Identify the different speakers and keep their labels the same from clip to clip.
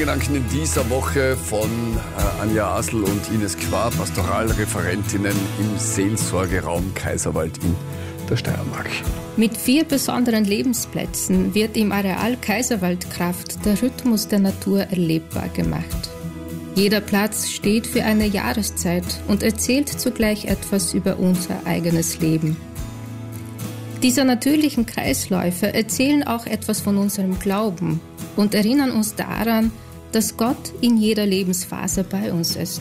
Speaker 1: Morgengedanken in dieser Woche von Anja Asl und Ines Quar, Pastoralreferentinnen im Seelsorgeraum Kaiserwald in der Steiermark.
Speaker 2: Mit 4 besonderen Lebensplätzen wird im Areal Kaiserwaldkraft der Rhythmus der Natur erlebbar gemacht. Jeder Platz steht für eine Jahreszeit und erzählt zugleich etwas über unser eigenes Leben. Diese natürlichen Kreisläufe erzählen auch etwas von unserem Glauben und erinnern uns daran, dass Gott in jeder Lebensphase bei uns ist.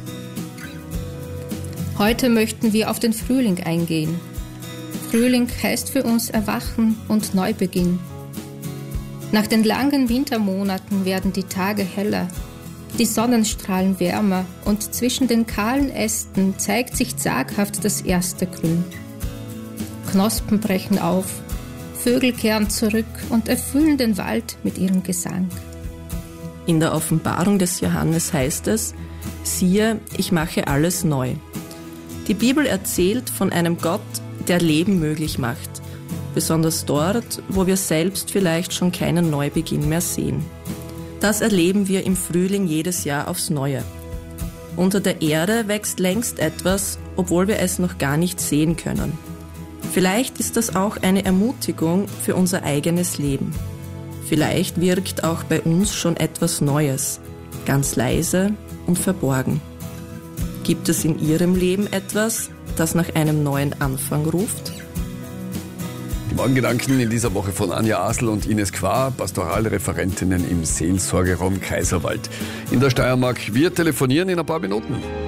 Speaker 2: Heute möchten wir auf den Frühling eingehen. Frühling heißt für uns Erwachen und Neubeginn. Nach den langen Wintermonaten werden die Tage heller, die Sonnenstrahlen wärmer und zwischen den kahlen Ästen zeigt sich zaghaft das erste Grün. Knospen brechen auf, Vögel kehren zurück und erfüllen den Wald mit ihrem Gesang.
Speaker 3: In der Offenbarung des Johannes heißt es: Siehe, ich mache alles neu. Die Bibel erzählt von einem Gott, der Leben möglich macht, besonders dort, wo wir selbst vielleicht schon keinen Neubeginn mehr sehen. Das erleben wir im Frühling jedes Jahr aufs Neue. Unter der Erde wächst längst etwas, obwohl wir es noch gar nicht sehen können. Vielleicht ist das auch eine Ermutigung für unser eigenes Leben. Vielleicht wirkt auch bei uns schon etwas Neues, ganz leise und verborgen. Gibt es in Ihrem Leben etwas, das nach einem neuen Anfang ruft?
Speaker 1: Die Morgengedanken in dieser Woche von Anja Asl und Ines Quar, Pastoralreferentinnen im Seelsorgeraum Kaiserwald in der Steiermark. Wir telefonieren in ein paar Minuten.